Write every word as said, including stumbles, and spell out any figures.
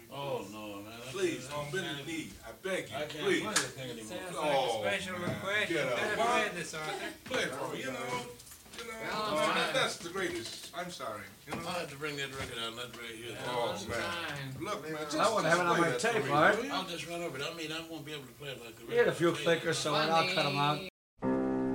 Oh, no, man. I Please, can't- on bended knee, I beg I you, can't please. play this thing anymore. Sounds Oh, like a special man, request. get You up. better What? read this, Arthur. Play it for me, you know, you know, Well, man, fine. that, that's the greatest. I'm sorry, you know. I had to bring that record out, not right here. Oh, One man. time. Look, man, just, I wanna have it just on play my that for tape, me, Art. will you? I'll just run over it. I mean, I won't be able to play it like a He had a few record player. clickers, so I'll cut them out.